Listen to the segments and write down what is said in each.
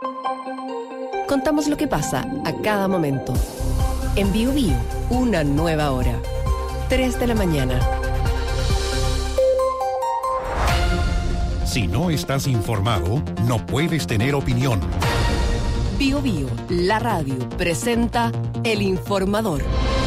Contamos lo que pasa a cada momento. En Bio Bio, una nueva hora. 3 de la mañana. Si no estás informado, no puedes tener opinión. Bio Bio, la radio, presenta El Informador.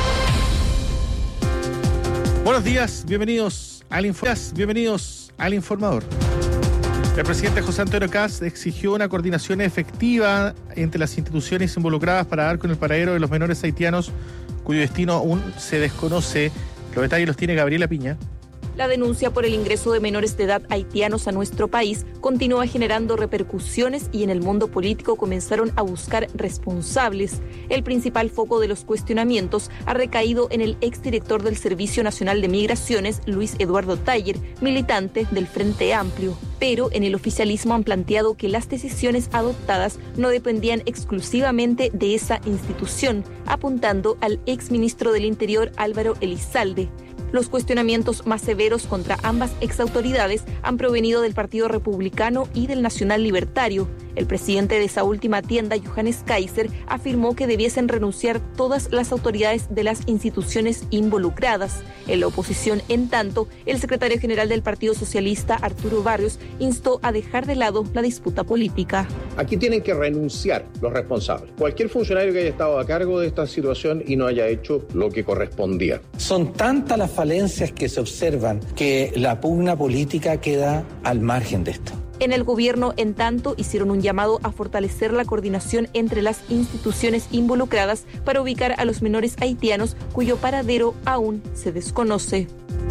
Buenos días, bienvenidos al Informador. El presidente José Antonio Kast exigió una coordinación efectiva entre las instituciones involucradas para dar con el paradero de los menores haitianos cuyo destino aún se desconoce. Los detalles los tiene Gabriela Piña. La denuncia por el ingreso de menores de edad haitianos a nuestro país continúa generando repercusiones y en el mundo político comenzaron a buscar responsables. El principal foco de los cuestionamientos ha recaído en el exdirector del Servicio Nacional de Migraciones, Luis Eduardo Taller, militante del Frente Amplio. Pero en el oficialismo han planteado que las decisiones adoptadas no dependían exclusivamente de esa institución, apuntando al exministro del Interior Álvaro Elizalde. Los cuestionamientos más severos contra ambas exautoridades han provenido del Partido Republicano y del Nacional Libertario. El presidente de esa última tienda, Johannes Kaiser, afirmó que debiesen renunciar todas las autoridades de las instituciones involucradas. En la oposición, en tanto, el secretario general del Partido Socialista, Arturo Barrios, instó a dejar de lado la disputa política. Aquí tienen que renunciar los responsables. Cualquier funcionario que haya estado a cargo de esta situación y no haya hecho lo que correspondía. Son tantas las falencias que se observan que la pugna política queda al margen de esto. En el gobierno, en tanto, hicieron un llamado a fortalecer la coordinación entre las instituciones involucradas para ubicar a los menores haitianos cuyo paradero aún se desconoce.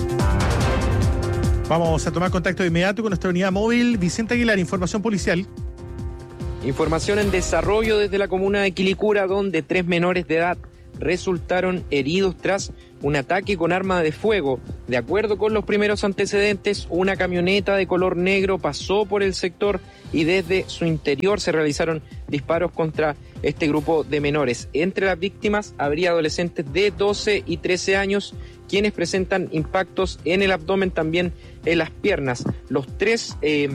Vamos a tomar contacto de inmediato con nuestra unidad móvil. Vicente Aguilar, información policial. Información en desarrollo desde la comuna de Quilicura, donde 3 menores de edad resultaron heridos tras un ataque con arma de fuego. De acuerdo con los primeros antecedentes, una camioneta de color negro pasó por el sector y desde su interior se realizaron disparos contra este grupo de menores. Entre las víctimas habría adolescentes de 12 y 13 años, quienes presentan impactos en el abdomen, también en las piernas. Los 3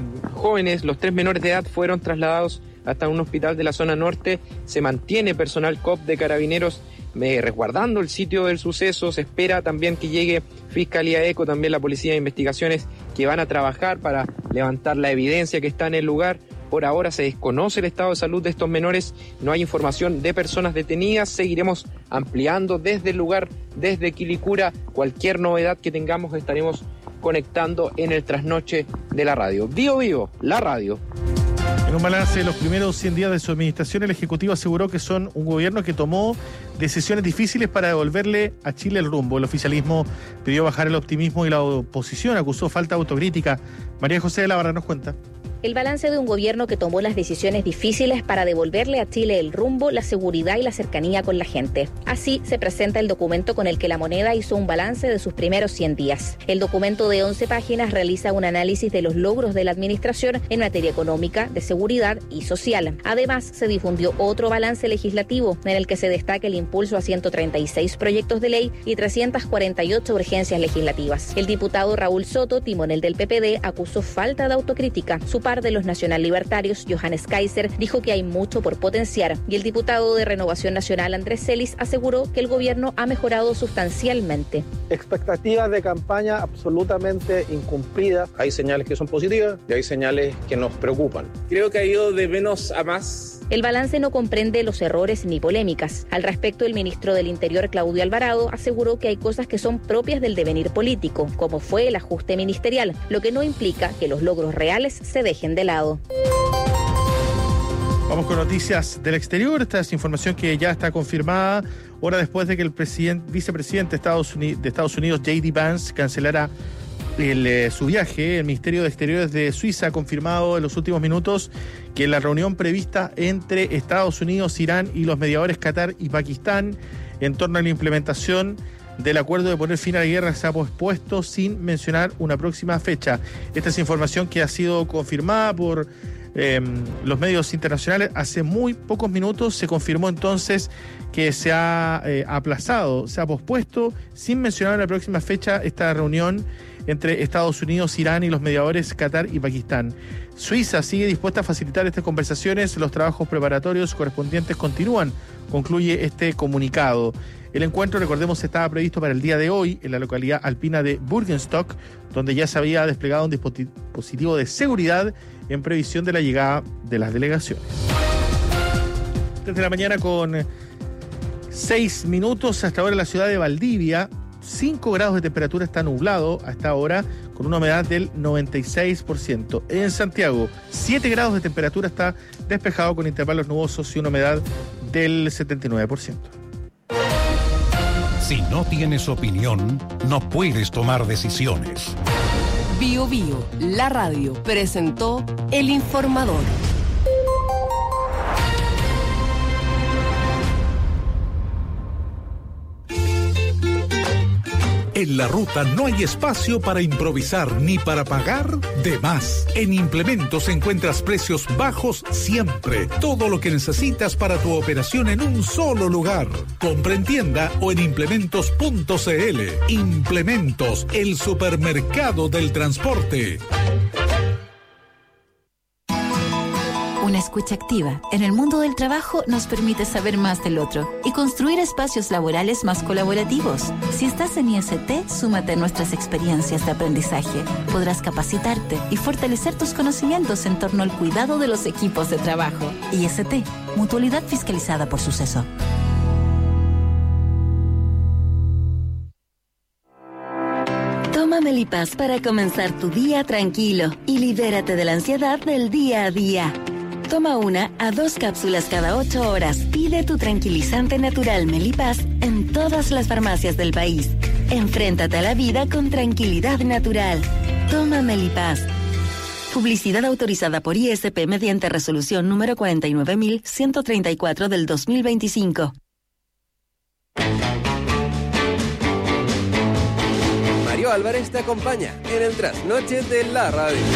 menores de edad fueron trasladados hasta un hospital de la zona norte. Se mantiene personal COP de Carabineros resguardando el sitio del suceso. Se espera también que llegue Fiscalía ECO, también la Policía de Investigaciones, que van a trabajar para levantar la evidencia que está en el lugar. Por ahora se desconoce el estado de salud de estos menores, no hay información de personas detenidas. Seguiremos ampliando desde el lugar, desde Quilicura. Cualquier novedad que tengamos estaremos conectando en el trasnoche de la radio. Bio Bio, la radio. En un balance de los primeros 100 días de su administración, el Ejecutivo aseguró que son un gobierno que tomó decisiones difíciles para devolverle a Chile el rumbo. El oficialismo pidió bajar el optimismo y la oposición acusó falta de autocrítica. María José de la Barra nos cuenta. El balance de un gobierno que tomó las decisiones difíciles para devolverle a Chile el rumbo, la seguridad y la cercanía con la gente. Así se presenta el documento con el que La Moneda hizo un balance de sus primeros 100 días. El documento de 11 páginas realiza un análisis de los logros de la administración en materia económica, de seguridad y social. Además, se difundió otro balance legislativo en el que se destaca el impulso a 136 proyectos de ley y 348 urgencias legislativas. El diputado Raúl Soto, timonel del PPD, acusó falta de autocrítica. Su de los nacional libertarios, Johannes Kaiser, dijo que hay mucho por potenciar, y el diputado de Renovación Nacional, Andrés Celis, aseguró que el gobierno ha mejorado sustancialmente. Expectativas de campaña absolutamente incumplidas. Hay señales que son positivas y hay señales que nos preocupan. Creo que ha ido de menos a más. El balance no comprende los errores ni polémicas. Al respecto, el ministro del Interior, Claudio Alvarado, aseguró que hay cosas que son propias del devenir político, como fue el ajuste ministerial, lo que no implica que los logros reales se dejen de lado. Vamos con noticias del exterior. Esta es información que ya está confirmada, hora después de que el vicepresidente de Estados Unidos, J.D. Vance, cancelara su viaje. El Ministerio de Exteriores de Suiza ha confirmado en los últimos minutos que la reunión prevista entre Estados Unidos, Irán y los mediadores Qatar y Pakistán en torno a la implementación del acuerdo de poner fin a la guerra se ha pospuesto sin mencionar una próxima fecha. Esta es información que ha sido confirmada por los medios internacionales. Hace muy pocos minutos se confirmó entonces que se ha aplazado, se ha pospuesto sin mencionar una próxima fecha esta reunión entre Estados Unidos, Irán y los mediadores Qatar y Pakistán. Suiza sigue dispuesta a facilitar estas conversaciones. Los trabajos preparatorios correspondientes continúan, concluye este comunicado. El encuentro, recordemos, estaba previsto para el día de hoy en la localidad alpina de Burgenstock, donde ya se había desplegado un dispositivo de seguridad en previsión de la llegada de las delegaciones. Desde la mañana con 6 minutos, hasta ahora en la ciudad de Valdivia, 5 grados de temperatura, está nublado a esta hora, con una humedad del 96%. En Santiago, 7 grados de temperatura, está despejado con intervalos nubosos y una humedad del 79%. Si no tienes opinión, no puedes tomar decisiones. Bio Bio, la radio, presentó El Informador. En la ruta no hay espacio para improvisar ni para pagar de más. En Implementos encuentras precios bajos siempre. Todo lo que necesitas para tu operación en un solo lugar. Compra en tienda o en implementos.cl. Implementos, el supermercado del transporte. Una escucha activa en el mundo del trabajo nos permite saber más del otro y construir espacios laborales más colaborativos. Si estás en IST, súmate a nuestras experiencias de aprendizaje. Podrás capacitarte y fortalecer tus conocimientos en torno al cuidado de los equipos de trabajo. IST, Mutualidad Fiscalizada por Suceso. Toma Melipaz para comenzar tu día tranquilo y libérate de la ansiedad del día a día. Toma 1 a 2 cápsulas cada 8 horas. Pide tu tranquilizante natural Melipaz en todas las farmacias del país. Enfréntate a la vida con tranquilidad natural. Toma Melipaz. Publicidad autorizada por ISP mediante resolución número 49.134 del 2025. Mario Álvarez te acompaña en el trasnoche de la radio.